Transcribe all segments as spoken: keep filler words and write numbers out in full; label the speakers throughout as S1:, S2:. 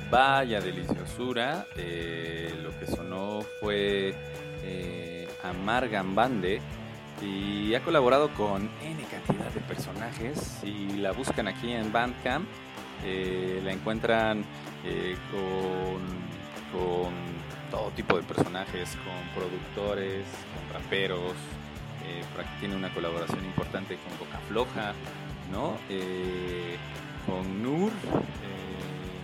S1: Vaya deliciosura. Eh, lo que sonó fue eh, Amargam Bande y ha colaborado con N cantidad de personajes. Si la buscan aquí en Bandcamp, eh, la encuentran eh, con, con todo tipo de personajes, con productores, con raperos. Eh, por aquí tiene una colaboración importante con Boca Floja, ¿no? Eh, con Nur. Eh,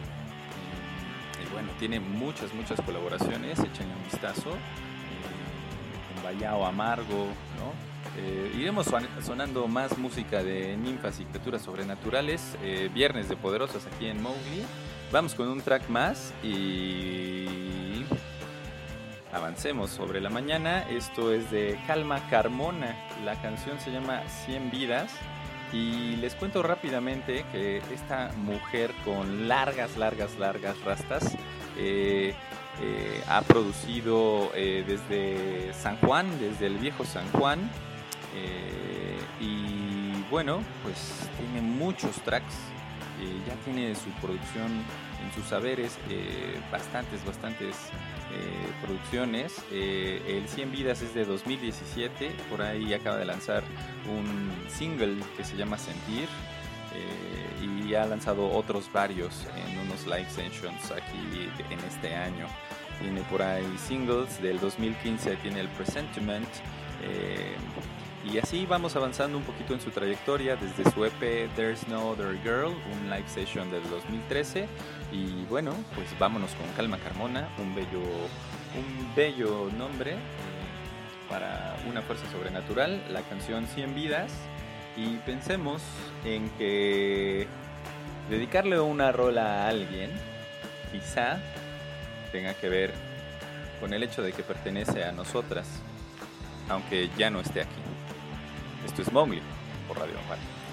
S1: y bueno, tiene muchas, muchas colaboraciones. Échenle un vistazo. Eh, con Vallao Amargo, ¿no? Eh, iremos sonando más música de ninfas y criaturas sobrenaturales. Eh, viernes de Poderosas aquí en Mowgli. Vamos con un track más y avancemos sobre la mañana. Esto es de Calma Carmona. La canción se llama cien vidas. Y les cuento rápidamente que esta mujer con largas, largas, largas rastas eh, eh, ha producido eh, desde San Juan, desde el viejo San Juan. Eh, y bueno, pues tiene muchos tracks. Eh, ya tiene su producción en sus saberes, eh, bastantes, bastantes eh, producciones. Eh, el cien vidas es de dos mil diecisiete, por ahí acaba de lanzar un single que se llama Sentir, eh, y ha lanzado otros varios en unos live sessions aquí en este año. Tiene por ahí singles del dos mil quince, tiene el Presentiment, eh, y así vamos avanzando un poquito en su trayectoria desde su E P There's No Other Girl, un live session del dos mil trece. Y bueno, pues vámonos con Calma Carmona, un bello, un bello nombre eh, para una fuerza sobrenatural, la canción cien vidas. Y pensemos en que dedicarle una rola a alguien quizá tenga que ver con el hecho de que pertenece a nosotras, aunque ya no esté aquí. Esto es Mowgli por Radio Amparo.